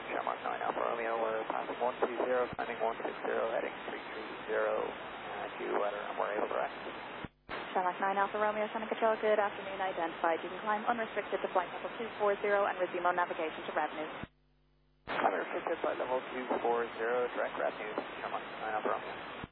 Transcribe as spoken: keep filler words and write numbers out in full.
Shamrock nine Alpha Romeo, we're passing one two zero, climbing one six zero, heading three three zero, uh, due weather, and we're able to rest. Shamrock nine Alpha Romeo, Shannon Control, good afternoon, identified. You can climb unrestricted to flight level two four zero and resume on navigation to revenue. Climb restricted flight level two four zero, direct revenue, Shamrock nine Alpha Romeo.